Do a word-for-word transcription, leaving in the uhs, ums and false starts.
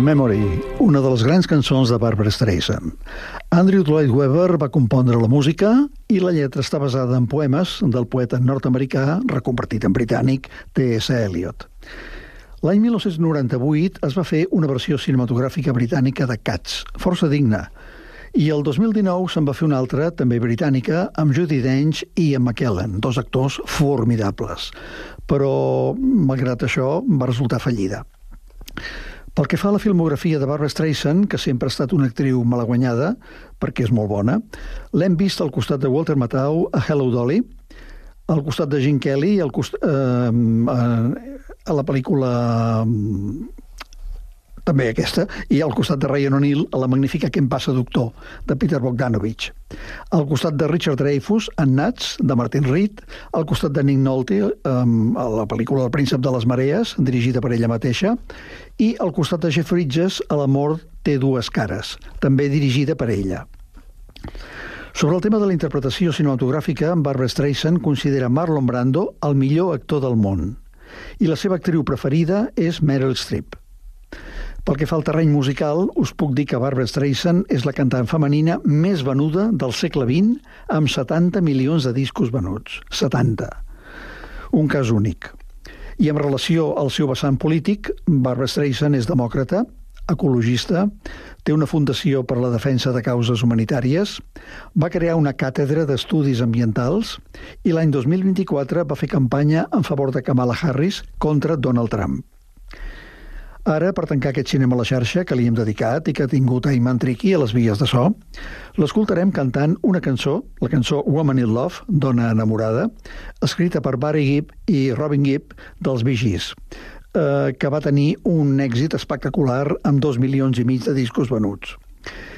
Memory, una de les grans cançons de Barbra Streisand. Andrew Lloyd Webber va compondre la música i la lletra està basada en poemes del poeta nord-americà, reconvertit en britànic, T S Eliot. L'any mil nou-cents noranta-vuit es va fer una versió cinematogràfica britànica de Cats, força digna, i el dos mil dinou se'n va fer una altra, també britànica, amb Judi Dench i amb McKellen, dos actors formidables. Però, malgrat això, va resultar fallida. Pel que fa a la filmografia de Barbra Streisand, que sempre ha estat una actriu malaguanyada, perquè és molt bona, l'hem vist al costat de Walter Matthau a Hello Dolly, al costat de Gene Kelly, al cost... eh, a la pel·lícula també aquesta, i al costat de Ryan O'Neal a la magnífica Què em passa, doctor, de Peter Bogdanovich. Al costat de Richard Dreyfuss, en Nuts, de Martin Reed, al costat de Nick Nolte, um, a la pel·lícula El príncep de les marees, dirigida per ella mateixa, i al costat de Jeff Bridges, a L'amor té dues cares, també dirigida per ella. Sobre el tema de la interpretació cinematogràfica, Barbra Streisand considera Marlon Brando el millor actor del món, i la seva actriu preferida és Meryl Streep. Pel que fa al terreny musical, us puc dir que Barbra Streisand és la cantant femenina més venuda del segle vint, amb setanta milions de discos venuts. setanta. Un cas únic. I en relació al seu vessant polític, Barbra Streisand és demòcrata, ecologista, té una fundació per a la defensa de causes humanitàries, va crear una càtedra d'estudis ambientals i l'any dos mil vint-i-quatre va fer campanya en favor de Kamala Harris contra Donald Trump. Ara, per tancar aquest cinema a la xarxa que li hem dedicat i que ha tingut a Iman Triqui a les vies de so, l'escoltarem cantant una cançó, la cançó Woman in Love, Dona enamorada, escrita per Barry Gibb i Robin Gibb dels Bee Gees, eh, que va tenir un èxit espectacular amb dos milions i mig de discos venuts.